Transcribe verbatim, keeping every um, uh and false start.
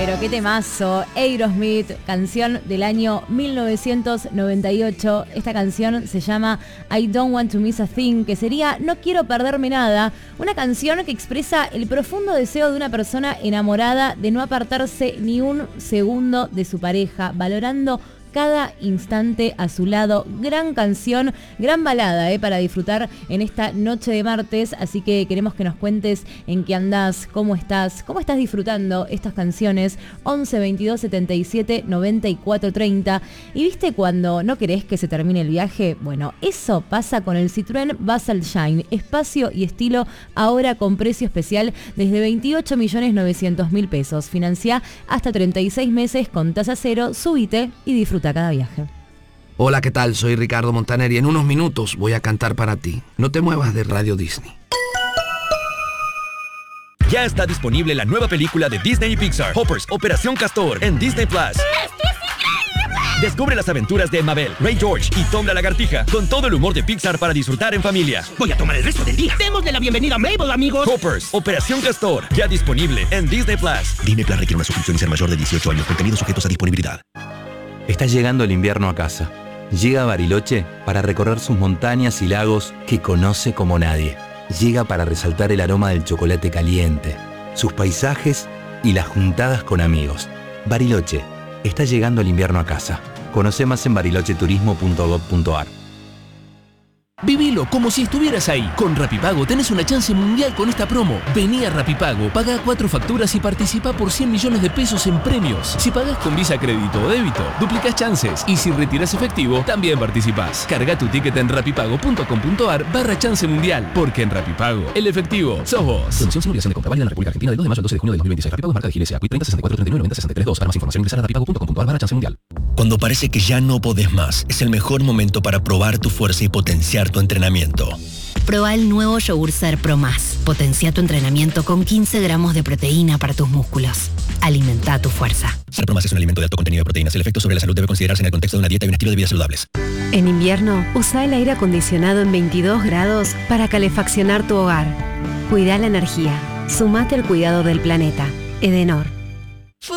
Pero qué temazo, Aerosmith, canción del año mil novecientos noventa y ocho. Esta canción se llama I Don't Want to Miss a Thing, que sería No quiero perderme nada. Una canción que expresa el profundo deseo de una persona enamorada de no apartarse ni un segundo de su pareja, valorando cada instante a su lado. Gran canción, gran balada eh, para disfrutar en esta noche de martes, así que queremos que nos cuentes en qué andás, cómo estás, cómo estás disfrutando estas canciones. Once veintidós setenta y siete noventa y cuatro treinta. Y viste cuando no querés que se termine el viaje, bueno, eso pasa con el Citroën Basel Shine, espacio y estilo ahora con precio especial desde veintiocho millones novecientos mil pesos. Financia hasta treinta y seis meses con tasa cero, subite y disfruta cada viaje. Hola, ¿qué tal? Soy Ricardo Montaner y en unos minutos voy a cantar para ti. No te muevas de Radio Disney. Ya está disponible la nueva película de Disney y Pixar, Hoppers, Operación Castor, en Disney Plus. ¡Esto es increíble! Descubre las aventuras de Mabel, Ray George y Tom la Lagartija, con todo el humor de Pixar para disfrutar en familia. Voy a tomar el resto del día. Démosle la bienvenida a Mabel, amigos. Hoppers, Operación Castor, ya disponible en Disney Plus. Disney Plus requiere una suscripción y ser mayor de dieciocho años. Contenidos sujetos a disponibilidad. Está llegando el invierno a casa. Llega a Bariloche para recorrer sus montañas y lagos que conoce como nadie. Llega para resaltar el aroma del chocolate caliente, sus paisajes y las juntadas con amigos. Bariloche, está llegando el invierno a casa. Conoce más en bariloche turismo punto gob punto ar. Vivilo como si estuvieras ahí. Con Rapipago tenés una chance mundial con esta promo. Vení a Rapipago, pagá cuatro facturas y participa por cien millones de pesos en premios. Si pagás con Visa, crédito o débito, duplicás chances. Y si retirás efectivo, también participás. Carga tu ticket en rapipago punto com punto ar barra chance mundial. Porque en Rapipago, el efectivo sos vos. Promoción sin obligación de compra, válida en la República Argentina del dos de mayo al doce de junio del dos mil veintiséis. Rapipago es marca de Ginesia. Quit treinta sesenta y cuatro treinta y nueve noventa sesenta y tres dos. Para más información ingresar a rapipago punto com punto ar barra chance mundial. Cuando parece que ya no podés más, es el mejor momento para probar tu fuerza y potenciar tu entrenamiento. Proba el nuevo yogur Ser Pro Más. Potencia tu entrenamiento con quince gramos de proteína para tus músculos. Alimenta tu fuerza. Ser Pro Más es un alimento de alto contenido de proteínas. El efecto sobre la salud debe considerarse en el contexto de una dieta y un estilo de vida saludables. En invierno, usa el aire acondicionado en veintidós grados para calefaccionar tu hogar. Cuida la energía. Sumate al cuidado del planeta. Edenor.